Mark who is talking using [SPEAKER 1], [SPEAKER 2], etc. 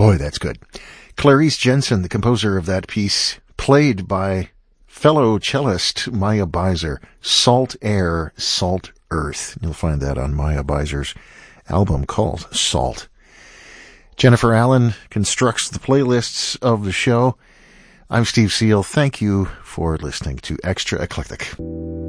[SPEAKER 1] Boy, that's good. Clarice Jensen, the composer of that piece, played by fellow cellist Maya Beiser, Salt Air, Salt Earth. You'll find that on Maya Beiser's album called Salt. Jennifer Allen constructs the playlists of the show. I'm Steve Seal. Thank you for listening to Extra Eclectic.